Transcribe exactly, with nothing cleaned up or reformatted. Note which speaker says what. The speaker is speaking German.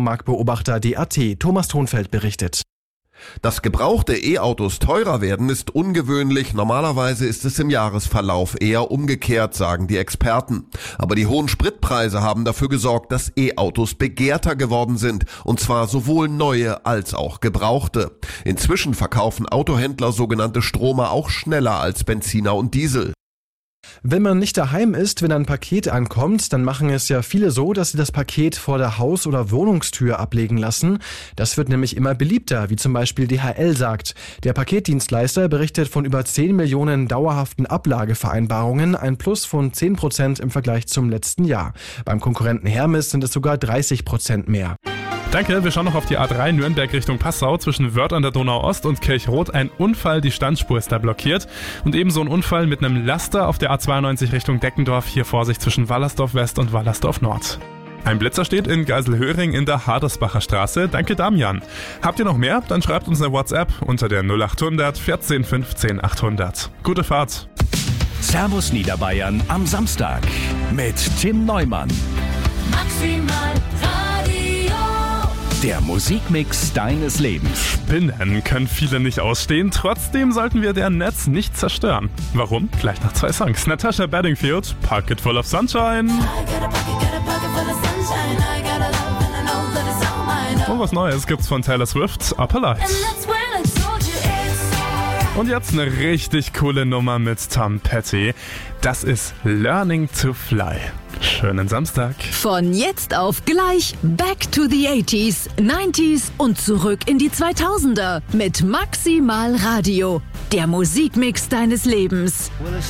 Speaker 1: Strommarktbeobachter D A T. Thomas Thonfeld berichtet.
Speaker 2: Dass gebrauchte E-Autos teurer werden, ist ungewöhnlich. Normalerweise ist es im Jahresverlauf eher umgekehrt, sagen die Experten. Aber die hohen Spritpreise haben dafür gesorgt, dass E-Autos begehrter geworden sind. Und zwar sowohl neue als auch gebrauchte. Inzwischen verkaufen Autohändler sogenannte Stromer auch schneller als Benziner und Diesel.
Speaker 1: Wenn man nicht daheim ist, wenn ein Paket ankommt, dann machen es ja viele so, dass sie das Paket vor der Haus- oder Wohnungstür ablegen lassen. Das wird nämlich immer beliebter, wie zum Beispiel D H L sagt. Der Paketdienstleister berichtet von über zehn Millionen dauerhaften Ablagevereinbarungen, ein Plus von zehn Prozent im Vergleich zum letzten Jahr. Beim Konkurrenten Hermes sind es sogar dreißig Prozent mehr.
Speaker 3: Danke, wir schauen noch auf die A drei Nürnberg Richtung Passau. Zwischen Wörth an der Donau-Ost und Kirchroth ein Unfall, die Standspur ist da blockiert. Und ebenso ein Unfall mit einem Laster auf der A zweiundneunzig Richtung Deckendorf. Hier Vorsicht zwischen Wallersdorf West und Wallersdorf Nord. Ein Blitzer steht in Geiselhöring in der Hadersbacher Straße. Danke, Damian. Habt ihr noch mehr? Dann schreibt uns eine WhatsApp unter der null acht hundert vierzehn fünfzehn achthundert. Gute Fahrt.
Speaker 4: Servus Niederbayern am Samstag mit Tim Neumann.
Speaker 5: Maximal Radio.
Speaker 4: Der Musikmix deines Lebens.
Speaker 3: Spinnen können viele nicht ausstehen, trotzdem sollten wir deren Netz nicht zerstören. Warum? Gleich nach zwei Songs. Natasha Bedingfield, Pocket Full of Sunshine. Und was Neues gibt's von Taylor Swift, Upper Light. Und jetzt eine richtig coole Nummer mit Tom Petty. Das ist Learning to Fly. Schönen Samstag.
Speaker 6: Von jetzt auf gleich Back to the eighties, nineties und zurück in die zweitausender mit Maximal Radio. Der Musikmix deines Lebens.
Speaker 7: Well, it's